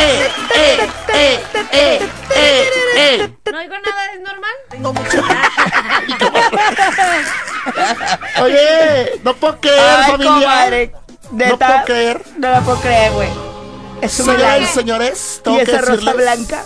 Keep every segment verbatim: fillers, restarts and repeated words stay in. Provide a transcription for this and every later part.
eh, eh, eh, eh, eh, eh. ¿No oigo nada? ¿Es normal? No mucho. Oye, no puedo creer, Ay, familia. comadre. Neta, No puedo creer. No la puedo creer, güey. Es un Señoras y milagro. señores, ¿Y tengo que esa rosa decirles, blanca?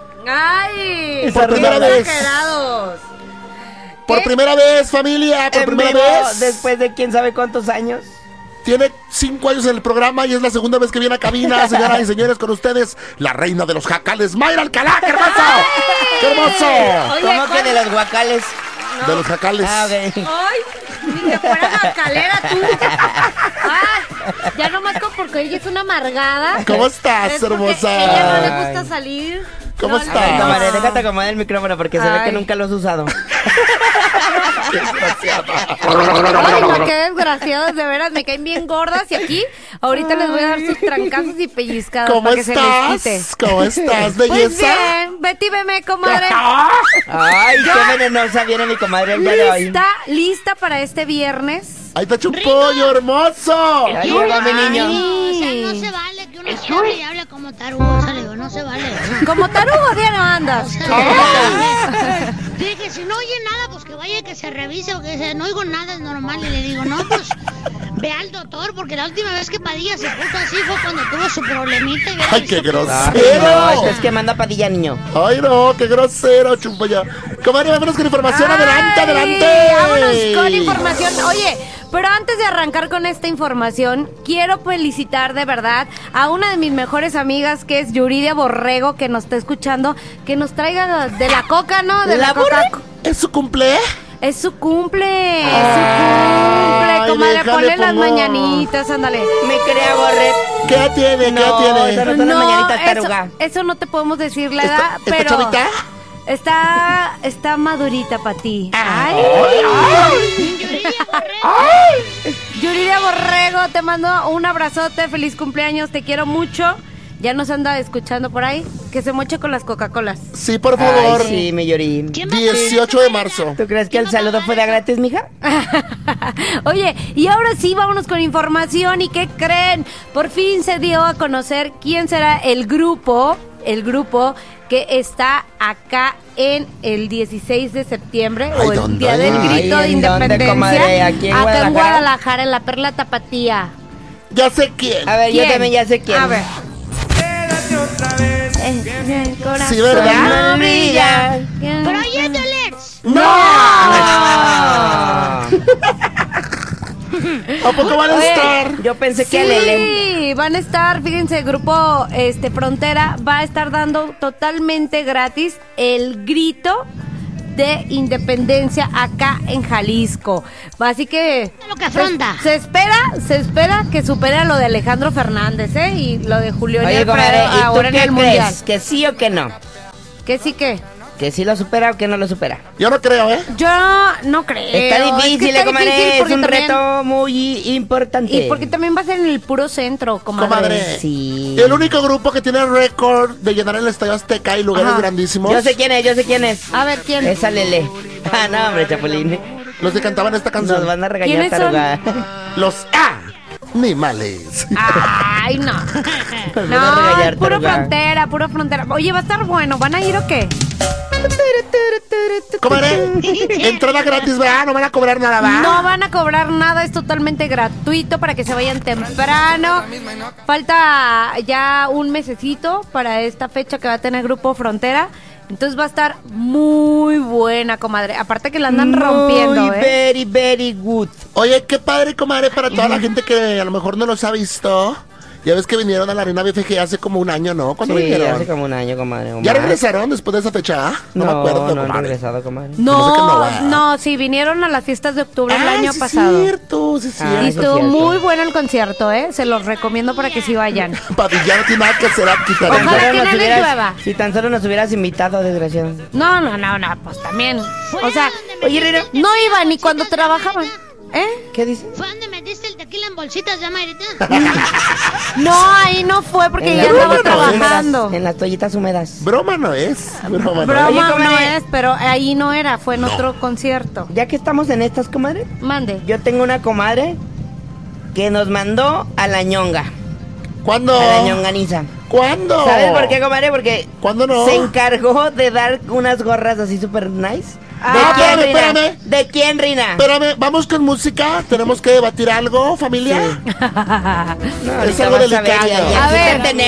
¡Ay! Esa por primera rosa vez, Exagerados. por ¿Qué? primera vez, familia, por En primera vivo, vez, después de quién sabe cuántos años. tiene cinco años en el programa y es la segunda vez que viene a cabina, señoras y señores, con ustedes, la reina de los jacales, Mayra Alcalá. ¡Qué hermoso! ¡Qué hermoso! Oye, ¿Cómo que ¿cuál? de los guacales? De los jacales. Ah, ok. ¡Ay! Ni que fuera macalera tú. ¡Ay! Ya nomás como porque ella es una amargada. ¿Cómo estás, Es porque hermosa? a ella no le gusta salir. ¿Cómo No, estás? Ay, no. comadre, déjate acomodar el micrófono porque se ve Ay. que nunca lo has usado. ¡Qué desgraciada! Ay, no, qué desgraciados, de veras, me caen bien gordas y aquí ahorita les voy a dar sus trancazos y pellizcadas ¿Cómo para que se les quite. estás? ¿Cómo estás, Pues belleza? bien, Betty, veme, comadre. Ay, qué venenosa viene mi comadre el día de hoy. ¿Lista, lista para este viernes? ¡Ahí te echo un pollo, hermoso! Ahí llegó mi niño. O sea, no se vale que uno se hable y hable como tarugo, o sea, le digo, no se vale. Como tarugo, ya no andas. O sea, dije, si no oye nada, pues que vaya que se revise o que se, no oigo nada, es normal. Y le digo, no, pues ve al doctor, porque la última vez que Padilla se puso así fue cuando tuvo su problemita. Y hubiera ¡Ay, visto qué que- Ay, grosero! no, estás quemando a Padilla, niño. ¡Ay, no! ¡Qué grosero, chumpolla! Comadre, vámonos con información. ¡Adelante, Ay, adelante! Vámonos con información. Oye, pero antes de arrancar con esta información, quiero felicitar de verdad a una de mis mejores amigas, que es Yuridia Borrego, que nos está escuchando, que nos traiga de la coca, ¿no? De la, ¿La coca. borre? ¿Es su cumple? Es su cumple, es su Ay, cumple, comadre, déjale, ponle las pongo. mañanitas, ándale. Me crea borre. ¿Qué edad tiene? ¿Qué edad No, tiene? esa no son las mañanitas, eso, taruga. eso no te podemos decir la ¿Está, edad, está pero chavita? está, está madurita para ti. Ay. Yuridia Borrego. Yuridia Borrego, te mando un abrazote, feliz cumpleaños, te quiero mucho. Ya nos anda escuchando por ahí, que se moche con las Coca-Colas. Sí, por favor. Ay, sí, mi Yuri. ¿Quién va a dieciocho de marzo. ¿Tú crees que el saludo fuera gratis, mija? Oye, y ahora sí, vámonos con información. ¿Y qué creen? Por fin se dio a conocer quién será el grupo, el grupo que está acá en el dieciséis de septiembre, Ay, o el ¿dónde? Día del Ay, Grito de ¿en dónde, Independencia, comadre? ¿Aquí en acá en Guadalajara? Guadalajara, en la Perla Tapatía. Ya sé quién. A ver, yo ¿Quién? también ya sé quién. A ver. El corazón Sí, ¿verdad? no brilla. Pero oye, Alex. ¡No! Ah. ¿A poco van a Oye, estar? Yo pensé que Sí, Lele. van a estar, fíjense, el grupo este Frontera va a estar dando totalmente gratis el grito de independencia acá en Jalisco. Así que Lo que afronta. Se, se espera, se espera que supere a lo de Alejandro Fernández, ¿eh? Y lo de Julio Oye, Alfredo comadre, ¿y tú ahora en qué el mundial. crees? ¿Que sí o que no? ¿Que sí que? ¿Que sí lo supera o que no lo supera? Yo no creo, ¿eh? Yo no creo. Está Es que difícil, está eh, comadre. difícil Es porque un también- reto muy importante. Y porque también va a ser en el puro centro, comadre. Comadre. Sí. El único grupo que tiene récord de llenar el Estadio Azteca y lugares Ajá. grandísimos. Yo sé quién es, yo sé quién es. A ver, ¿quién? Esa Lele. Ah, no, hombre, Chapulín. Los que cantaban esta canción. Nos van a regañar, ¿Quiénes son? taruga. Los animales. Ay, no. Nos van a No, regañar, puro taruga. frontera, puro frontera. Oye, va a estar bueno. ¿Van a ir o qué? Comadre, entrada gratis, ¿verdad? No van a cobrar nada, ¿va? No van a cobrar nada, es totalmente gratuito para que se vayan temprano. Falta ya un mesecito para esta fecha que va a tener Grupo Frontera. Entonces va a estar muy buena, comadre. Aparte que la andan rompiendo, Muy ¿eh? very, very good. Oye, qué padre, comadre, para toda la gente que a lo mejor no los ha visto. Ya ves que vinieron a la Arena B F G hace como un año, ¿no? ¿Cuándo Sí, vinieron? hace como un año, comadre. o ¿Ya más. regresaron después de esa fecha? No, No, me acuerdo, no han comadre. regresado, comadre. Se me hace que no No, va. no, sí, vinieron a las fiestas de octubre el Ah, año sí pasado. Es cierto, sí, es Ah, Y cierto. eso estuvo es cierto. muy bueno el concierto, ¿eh? Se los recomiendo para que sí vayan. Padilla no tiene nada que hacer aquí, Tan Ojalá Padilla. solo que nos no les hubieras- llueva. Si tan solo nos hubieras invitado, desgraciado. No, no, no, no, pues también. Fue O sea, a donde oye, metiste Rino, el tequila no en iban ni bolsitas cuando de trabajaban. Mayrita. ¿Eh? ¿Qué dices? Fue donde metiste el tequila en bolsitas ya, Mayrita. No, ahí no fue porque En ya las estaba toallitas toallitas trabajando. húmedas, En las toallitas húmedas. Broma no es. Broma no Broma es. Oye, no comadre. es, pero ahí no era, fue en otro concierto. Ya que estamos en estas, comadre, Mande. yo tengo una comadre que nos mandó a la ñonga. ¿Cuándo? A la ñonganiza. ¿Cuándo? ¿Sabes por qué, comadre? Porque ¿Cuándo no? se encargó de dar unas gorras así super nice. Ah, ¿De quién, espérame, Rina? espérame. ¿De quién, Rina? Espérame, vamos con música. ¿Tenemos que debatir algo, familia? No, Es ahorita algo vas a ver, delicado. ya- ya A aquí ver, te